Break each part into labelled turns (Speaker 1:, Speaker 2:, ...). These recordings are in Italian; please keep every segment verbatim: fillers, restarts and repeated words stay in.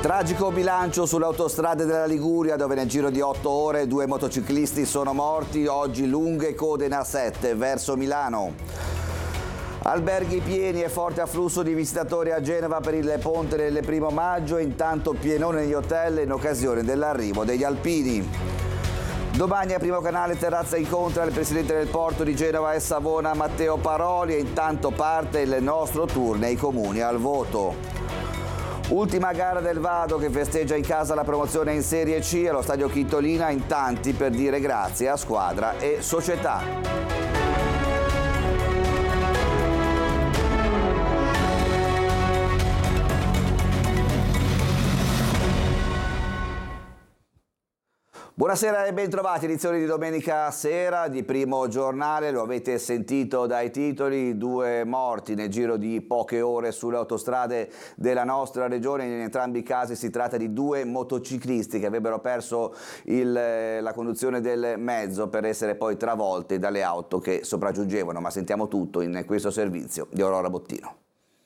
Speaker 1: Tragico bilancio sulle autostrade della Liguria, dove nel giro di otto ore due motociclisti sono morti. Oggi lunghe code in A sette verso Milano. Alberghi pieni e forte afflusso di visitatori a Genova per il ponte del primo maggio, intanto pienone negli hotel in occasione dell'arrivo degli alpini. Domani a Primo Canale Terrazza incontra il presidente del porto di Genova e Savona Matteo Paroli e intanto parte il nostro tour nei comuni al voto. Ultima gara del Vado che festeggia in casa la promozione in Serie C allo stadio Chintolina, in tanti per dire grazie a squadra e società. Buonasera e bentrovati, edizione di domenica sera di Primo Giornale. Lo avete sentito dai titoli: due morti nel giro di poche ore sulle autostrade della nostra regione. In entrambi i casi si tratta di due motociclisti che avrebbero perso il, la conduzione del mezzo per essere poi travolti dalle auto che sopraggiungevano. Ma sentiamo tutto in questo servizio di Aurora Bottino.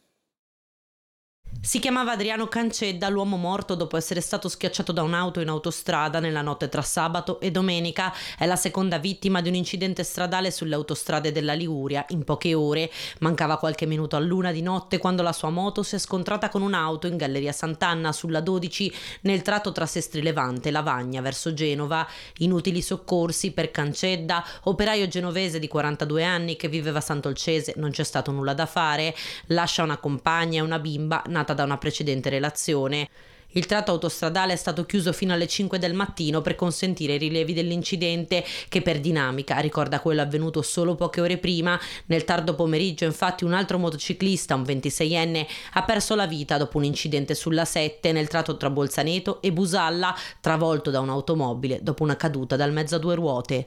Speaker 2: Si chiamava Adriano Cancedda, l'uomo morto dopo essere stato schiacciato da un'auto in autostrada nella notte tra sabato e domenica. È la seconda vittima di un incidente stradale sulle autostrade della Liguria in poche ore. Mancava qualche minuto all'una di notte quando la sua moto si è scontrata con un'auto in Galleria Sant'Anna sulla dodici nel tratto tra Sestri Levante e Lavagna verso Genova. Inutili soccorsi per Cancedda, operaio genovese di quarantadue anni che viveva a Sant'Olcese. Non c'è stato nulla da fare. Lascia una compagna e una bimba nata da una precedente relazione. Il tratto autostradale è stato chiuso fino alle cinque del mattino per consentire i rilevi dell'incidente, che per dinamica ricorda quello avvenuto solo poche ore prima. Nel tardo pomeriggio, infatti, un altro motociclista, un ventiseienne, ha perso la vita dopo un incidente sulla sette nel tratto tra Bolzaneto e Busalla, travolto da un'automobile dopo una caduta dal mezzo a due ruote.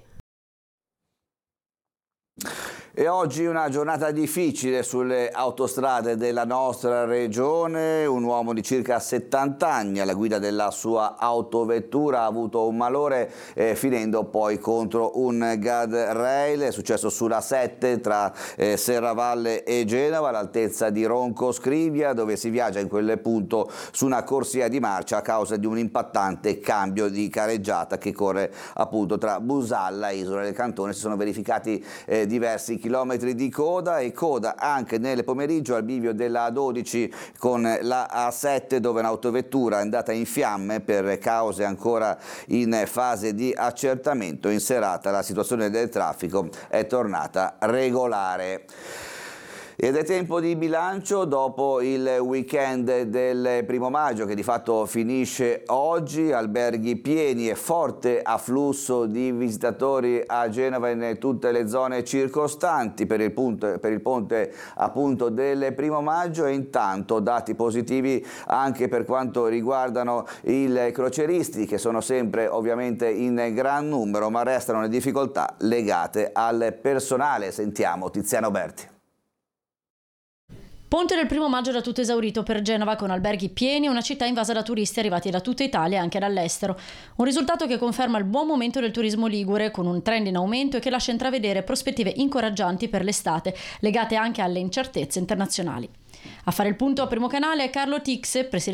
Speaker 1: E oggi una giornata difficile sulle autostrade della nostra regione. Un uomo di circa settanta anni alla guida della sua autovettura ha avuto un malore eh, finendo poi contro un guardrail. È successo sulla sette tra eh, Serravalle e Genova all'altezza di Ronco Scrivia, dove si viaggia in quel punto su una corsia di marcia a causa di un impattante cambio di careggiata che corre appunto tra Busalla e Isola del Cantone. Si sono verificati eh, diversi chilometri di coda e coda anche nel pomeriggio al bivio della A dodici con la A sette, dove un'autovettura è andata in fiamme per cause ancora in fase di accertamento. In serata la situazione del traffico è tornata regolare. Ed è tempo di bilancio dopo il weekend del primo maggio che di fatto finisce oggi. Alberghi pieni e forte afflusso di visitatori a Genova e in tutte le zone circostanti per il, punto, per il ponte appunto del primo maggio, e intanto dati positivi anche per quanto riguardano i croceristi, che sono sempre ovviamente in gran numero, ma restano le difficoltà legate al personale. Sentiamo Tiziano Berti.
Speaker 3: Ponte del primo maggio da tutto esaurito per Genova, con alberghi pieni e una città invasa da turisti arrivati da tutta Italia e anche dall'estero. Un risultato che conferma il buon momento del turismo ligure, con un trend in aumento e che lascia intravedere prospettive incoraggianti per l'estate, legate anche alle incertezze internazionali. A fare il punto a Primo Canale è Carlo Tix, presidente